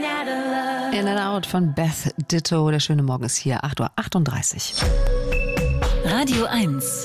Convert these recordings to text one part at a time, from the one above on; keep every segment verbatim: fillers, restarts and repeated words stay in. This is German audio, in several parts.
In and Out von Beth Ditto. Der schöne Morgen ist hier, acht Uhr achtunddreißig. Radio eins.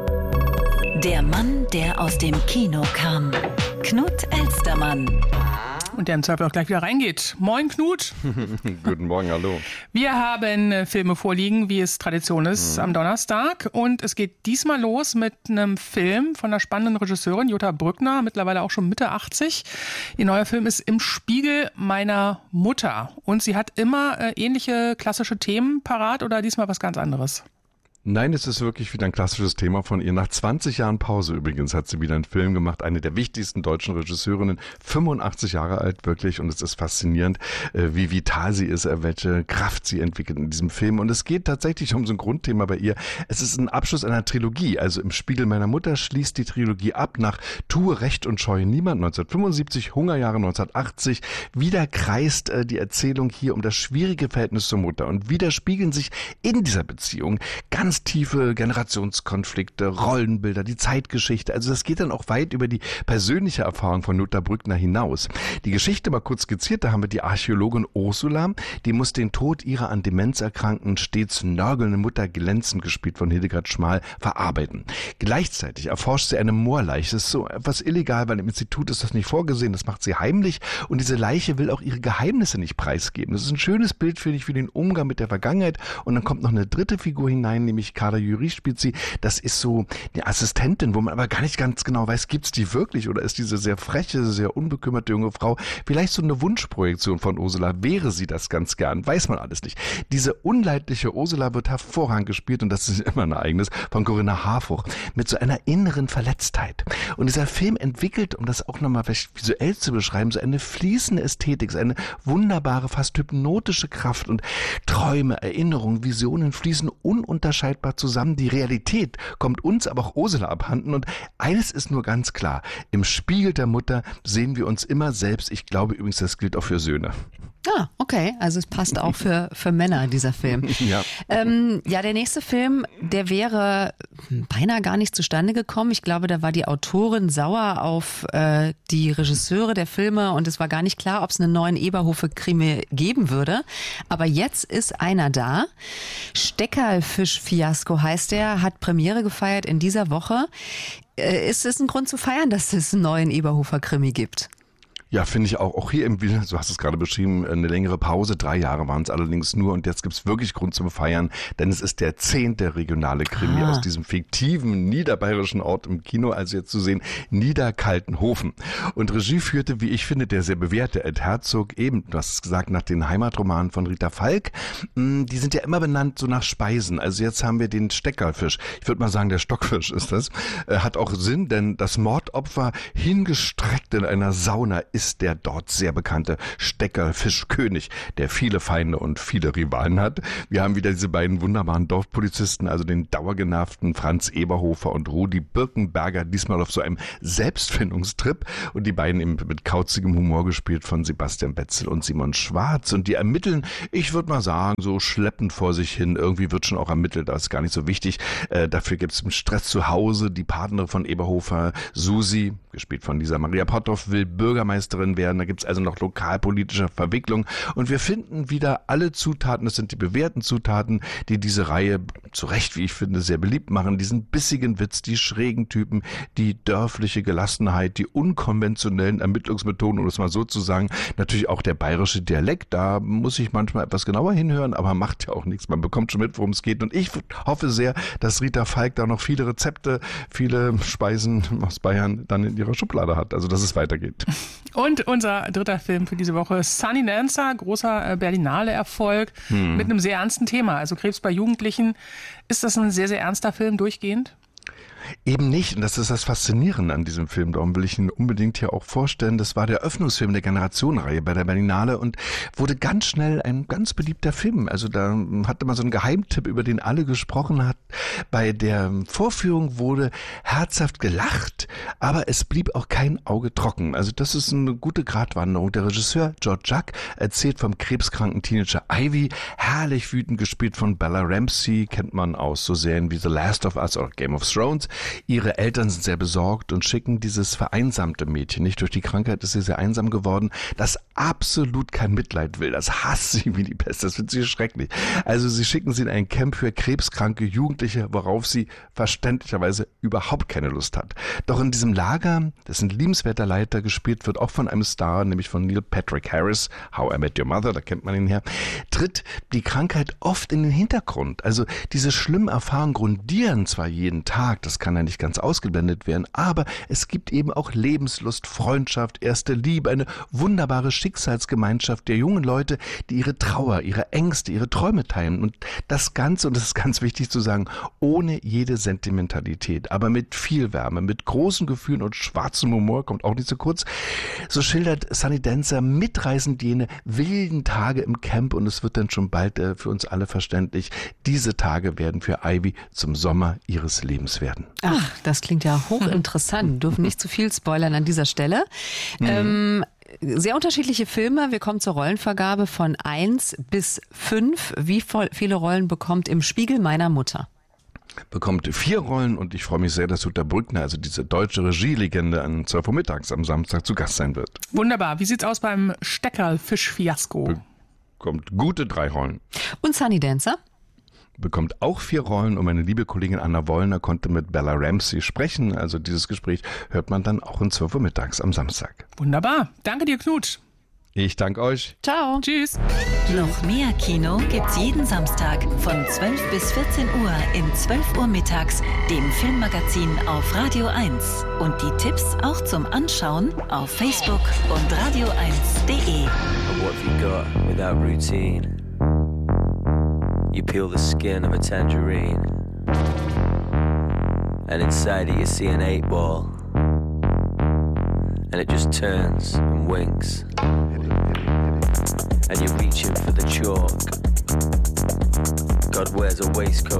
Der Mann, der aus dem Kino kam. Knut Elstermann. Und der im Zweifel auch gleich wieder reingeht. Moin, Knut. Guten Morgen, hallo. Wir haben äh, Filme vorliegen, wie es Tradition ist, mhm. am Donnerstag. Und es geht diesmal los mit einem Film von einer spannenden Regisseurin, Jutta Brückner, mittlerweile auch schon Mitte achtzig. Ihr neuer Film ist Im Spiegel meiner Mutter. Und sie hat immer äh, ähnliche klassische Themen parat oder diesmal was ganz anderes? Nein, es ist wirklich wieder ein klassisches Thema von ihr. Nach zwanzig Jahren Pause übrigens hat sie wieder einen Film gemacht. Eine der wichtigsten deutschen Regisseurinnen, fünfundachtzig Jahre alt wirklich. Und es ist faszinierend, wie vital sie ist, welche Kraft sie entwickelt in diesem Film. Und es geht tatsächlich um so ein Grundthema bei ihr. Es ist ein Abschluss einer Trilogie. Also Im Spiegel meiner Mutter schließt die Trilogie ab nach Tue, Recht und Scheue niemand neunzehnhundertfünfundsiebzig, Hungerjahre neunzehnhundertachtzig. Wieder kreist äh, die Erzählung hier um das schwierige Verhältnis zur Mutter. Und wieder spiegeln sich in dieser Beziehung ganz tiefe Generationskonflikte, Rollenbilder, die Zeitgeschichte. Also das geht dann auch weit über die persönliche Erfahrung von Jutta Brückner hinaus. Die Geschichte mal kurz skizziert, da haben wir die Archäologin Ursula, die muss den Tod ihrer an Demenz erkrankten, stets nörgelnden Mutter glänzend, gespielt von Hildegard Schmal, verarbeiten. Gleichzeitig erforscht sie eine Moorleiche. Das ist so etwas illegal, weil im Institut ist das nicht vorgesehen. Das macht sie heimlich und diese Leiche will auch ihre Geheimnisse nicht preisgeben. Das ist ein schönes Bild, finde ich, für den Umgang mit der Vergangenheit. Und dann kommt noch eine dritte Figur hinein, nämlich Kader Jury spielt sie. Das ist so eine Assistentin, wo man aber gar nicht ganz genau weiß, gibt's die wirklich oder ist diese sehr freche, sehr unbekümmerte junge Frau vielleicht so eine Wunschprojektion von Ursula? Wäre sie das ganz gern? Weiß man alles nicht. Diese unleidliche Ursula wird hervorragend gespielt und das ist immer ein Ereignis von Corinna Harfouch mit so einer inneren Verletztheit. Und dieser Film entwickelt, um das auch nochmal visuell zu beschreiben, so eine fließende Ästhetik, so eine wunderbare, fast hypnotische Kraft und Träume, Erinnerungen, Visionen fließen ununterscheidbar zusammen. Die Realität kommt uns, aber auch Ursula abhanden. Und eines ist nur ganz klar. Im Spiegel der Mutter sehen wir uns immer selbst. Ich glaube übrigens, das gilt auch für Söhne. Ah, okay. Also es passt auch für, für Männer, dieser Film. Ja. Ähm, ja, der nächste Film, der wäre beinahe gar nicht zustande gekommen. Ich glaube, da war die Autorin sauer auf äh, die Regisseure der Filme und es war gar nicht klar, ob es einen neuen Eberhofer-Krimi geben würde. Aber jetzt ist einer da. Steckerlfisch-Fiasko heißt der, hat Premiere gefeiert in dieser Woche. Äh, ist es ein Grund zu feiern, dass es einen neuen Eberhofer-Krimi gibt? Ja, finde ich auch. Auch hier im Bild, so hast du es gerade beschrieben, eine längere Pause. Drei Jahre waren es allerdings nur und jetzt gibt's wirklich Grund zum Feiern, denn es ist der zehnte regionale Krimi ah. aus diesem fiktiven niederbayerischen Ort im Kino, also jetzt zu sehen, Niederkaltenhofen. Und Regie führte, wie ich finde, der sehr bewährte Ed Herzog, eben, du hast es gesagt, nach den Heimatromanen von Rita Falk. Die sind ja immer benannt so nach Speisen. Also jetzt haben wir den Steckerlfisch. Ich würde mal sagen, der Stockfisch ist das. Hat auch Sinn, denn das Mordopfer hingestreckt in einer Sauna ist ist der dort sehr bekannte Steckerlfischkönig, der viele Feinde und viele Rivalen hat. Wir haben wieder diese beiden wunderbaren Dorfpolizisten, also den dauergenervten Franz Eberhofer und Rudi Birkenberger, diesmal auf so einem Selbstfindungstrip und die beiden eben mit kauzigem Humor gespielt von Sebastian Betzel und Simon Schwarz und die ermitteln, ich würde mal sagen, so schleppend vor sich hin, irgendwie wird schon auch ermittelt, das ist gar nicht so wichtig. Äh, dafür gibt es Stress zu Hause, die Partnerin von Eberhofer, Susi, gespielt von Lisa Maria Potthoff, will Bürgermeisterin werden. Da gibt es also noch lokalpolitische Verwicklung. Und wir finden wieder alle Zutaten, das sind die bewährten Zutaten, die diese Reihe zu Recht, wie ich finde, sehr beliebt machen. Diesen bissigen Witz, die schrägen Typen, die dörfliche Gelassenheit, die unkonventionellen Ermittlungsmethoden, um es mal so zu sagen. Natürlich auch der bayerische Dialekt, da muss ich manchmal etwas genauer hinhören, aber macht ja auch nichts. Man bekommt schon mit, worum es geht. Und ich hoffe sehr, dass Rita Falk da noch viele Rezepte, viele Speisen aus Bayern dann in ihrer Schublade hat. Also, dass es weitergeht. Und unser dritter Film für diese Woche, Sunny Dancer, großer Berlinale-Erfolg hm. mit einem sehr ernsten Thema, also Krebs bei Jugendlichen. Ist das ein sehr, sehr ernster Film durchgehend? Eben nicht. Und das ist das Faszinierende an diesem Film. Darum will ich ihn unbedingt hier auch vorstellen. Das war der Eröffnungsfilm der Generationenreihe bei der Berlinale und wurde ganz schnell ein ganz beliebter Film. Also da hatte man so einen Geheimtipp, über den alle gesprochen hat. Bei der Vorführung wurde herzhaft gelacht, aber es blieb auch kein Auge trocken. Also das ist eine gute Gratwanderung. Der Regisseur George Jack erzählt vom krebskranken Teenager Ivy, herrlich wütend gespielt von Bella Ramsey, kennt man aus so Serien wie The Last of Us oder Game of Thrones. Ihre Eltern sind sehr besorgt und schicken dieses vereinsamte Mädchen, nicht durch die Krankheit ist sie sehr einsam geworden, das absolut kein Mitleid will, das hasst sie wie die Pest, das findet sie schrecklich. Also sie schicken sie in ein Camp für krebskranke Jugendliche, worauf sie verständlicherweise überhaupt keine Lust hat. Doch in diesem Lager, dessen liebenswerter Leiter gespielt wird, auch von einem Star, nämlich von Neil Patrick Harris, How I Met Your Mother, da kennt man ihn her, tritt die Krankheit oft in den Hintergrund. Also diese schlimmen Erfahrungen grundieren zwar jeden Tag, das kann ja nicht ganz ausgeblendet werden, aber es gibt eben auch Lebenslust, Freundschaft, erste Liebe, eine wunderbare Schicksalsgemeinschaft der jungen Leute, die ihre Trauer, ihre Ängste, ihre Träume teilen. Und das Ganze, und das ist ganz wichtig zu sagen, ohne jede Sentimentalität, aber mit viel Wärme, mit großen Gefühlen und schwarzem Humor, kommt auch nicht zu kurz. So schildert Sunny Dancer mitreißend jene wilden Tage im Camp und es wird dann schon bald äh, für uns alle verständlich, diese Tage werden für Ivy zum Sommer ihres Lebens werden. Ach, das klingt ja hochinteressant. Wir dürfen nicht zu viel spoilern an dieser Stelle. Mhm. Ähm, sehr unterschiedliche Filme. Wir kommen zur Rollenvergabe von eins bis fünf. Wie viele Rollen bekommt Im Spiegel meiner Mutter? Bekommt vier Rollen und ich freue mich sehr, dass Jutta Brückner, also diese deutsche Regielegende, an zwölf Uhr mittags am Samstag zu Gast sein wird. Wunderbar. Wie sieht's aus beim Steckerl-Fisch-Fiasko? Bekommt gute drei Rollen. Und Sunny Dancer? Bekommt auch vier Rollen und meine liebe Kollegin Anna Wollner konnte mit Bella Ramsey sprechen. Also dieses Gespräch hört man dann auch um zwölf Uhr mittags am Samstag. Wunderbar. Danke dir, Knut. Ich danke euch. Ciao. Tschüss. Noch mehr Kino gibt's jeden Samstag von zwölf bis vierzehn Uhr in zwölf Uhr mittags, dem Filmmagazin auf Radio eins. Und die Tipps auch zum Anschauen auf Facebook und radio eins punkt de. What have you got without routine? You peel the skin of a tangerine, and inside it you see an eight ball, and it just turns and winks, and you're reaching for the chalk. God wears a waistcoat